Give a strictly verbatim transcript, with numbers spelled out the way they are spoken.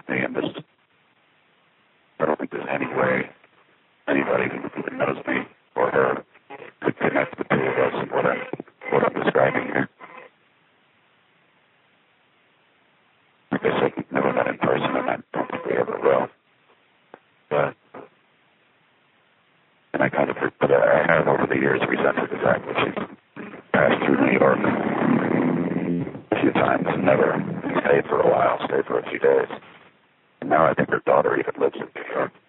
me, and this, I don't think there's any way anybody who knows me or her could connect the two of us and what I'm, what I'm describing here. Like I said, we've never met in person, and I don't think we ever will. But, and I kind of, but I have over the years resented the fact that she's passed through New York a few times and never stayed for a while, stayed for a few days. And now I think her daughter even lives in New York.